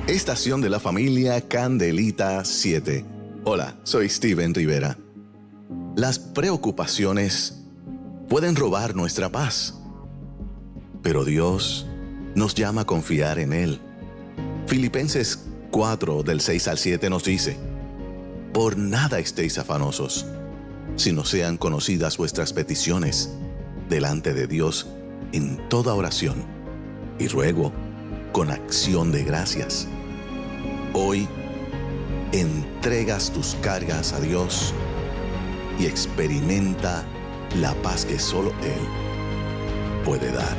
estación de la familia Candelita 7. Hola, soy Steven Rivera. Las preocupaciones pueden robar nuestra paz, pero Dios nos llama a confiar en Él. Filipenses 4, del 6 al 7 nos dice: por nada estéis afanosos, sino sean conocidas vuestras peticiones delante de Dios en toda oración y ruego con acción de gracias. Hoy entregas tus cargas a Dios y experimenta la paz que solo Él puede dar.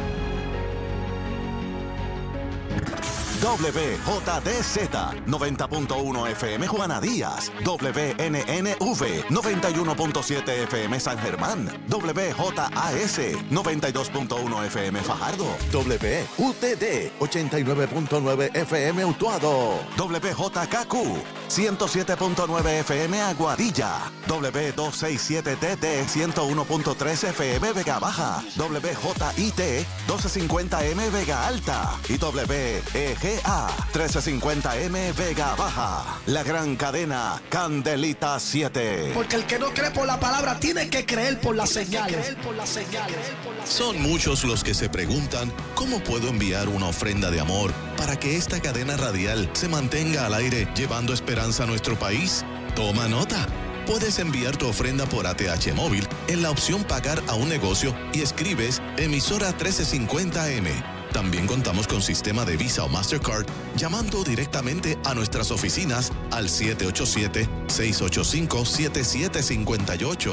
WJDZ 90.1 FM Juana Díaz, WNNV 91.7 FM San Germán, WJAS 92.1 FM Fajardo, WUTD 89.9 FM Utuado, WJKQ 107.9 FM Aguadilla, W267TT 101.3 FM Vega Baja, WJIT 1250M Vega Alta y WEGA 1350M Vega Baja. La gran cadena Candelita 7. Porque el que no cree por la palabra tiene que creer por las señales. Son muchos los que se preguntan cómo puedo enviar una ofrenda de amor para que esta cadena radial se mantenga al aire llevando esperanza a nuestro país. Toma nota. Puedes enviar tu ofrenda por ATH móvil en la opción pagar a un negocio y escribes emisora 1350M. También contamos con sistema de Visa o Mastercard llamando directamente a nuestras oficinas al 787-685-7758.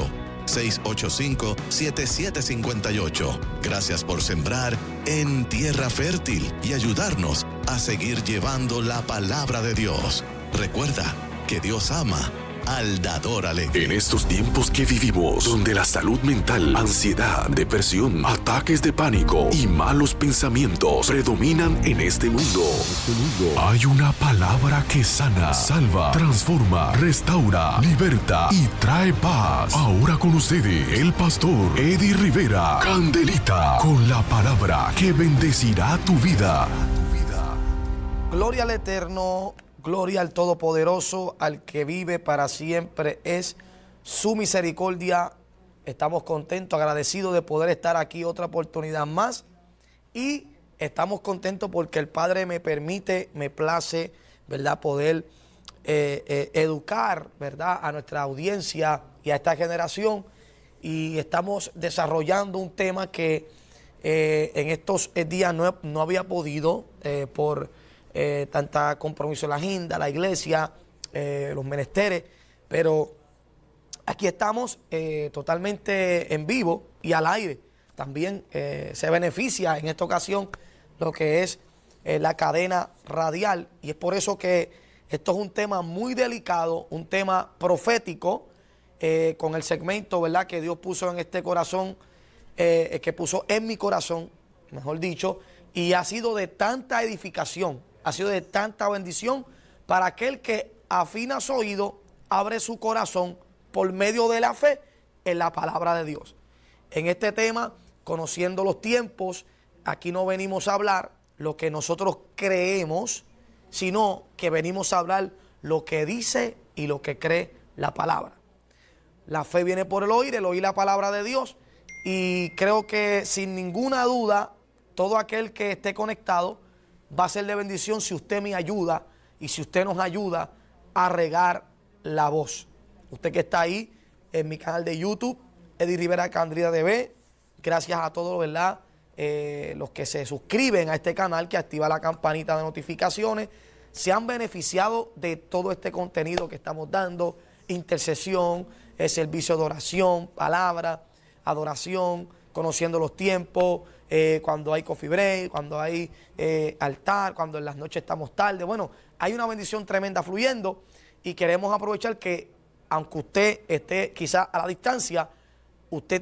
685-7758. Gracias por sembrar en tierra fértil y ayudarnos a seguir llevando la palabra de Dios. Recuerda que Dios ama al dador alegre. En estos tiempos que vivimos, donde la salud mental, ansiedad, depresión, ataques de pánico y malos pensamientos predominan en este mundo, hay una palabra que sana, salva, transforma, restaura, liberta y trae paz. Ahora con ustedes, el pastor Eddie Rivera, Candelita, con la palabra que bendecirá tu vida. Gloria al Eterno, gloria al Todopoderoso, al que vive para siempre es su misericordia. Estamos contentos, agradecidos de poder estar aquí otra oportunidad más. Y estamos contentos porque el Padre me permite, me place, ¿verdad?, poder educar, ¿verdad?, a nuestra audiencia y a esta generación. Y estamos desarrollando un tema que en estos días no había podido por tanta compromiso en la agenda, la iglesia, los menesteres, pero aquí estamos totalmente en vivo y al aire. También se beneficia en esta ocasión lo que es la cadena radial, y es por eso que esto es un tema muy delicado, un tema profético, con el segmento, ¿verdad?, que Dios puso en este corazón, que puso en mi corazón, mejor dicho, y ha sido de tanta edificación, ha sido de tanta bendición para aquel que afina su oído, abre su corazón por medio de la fe en la palabra de Dios. En este tema, conociendo los tiempos, aquí no venimos a hablar lo que nosotros creemos, sino que venimos a hablar lo que dice y lo que cree la palabra. La fe viene por el oír la palabra de Dios, y creo que sin ninguna duda todo aquel que esté conectado va a ser de bendición si usted me ayuda y si usted nos ayuda a regar la voz. Usted que está ahí en mi canal de YouTube, Eddie Rivera Candelita TV, gracias a todos, ¿verdad?, los que se suscriben a este canal, que activa la campanita de notificaciones, se han beneficiado de todo este contenido que estamos dando: intercesión, servicio de oración, palabra, adoración, conociendo los tiempos, cuando hay coffee break, cuando hay altar, cuando en las noches estamos tarde. Bueno, hay una bendición tremenda fluyendo, y queremos aprovechar que, aunque usted esté quizá a la distancia, usted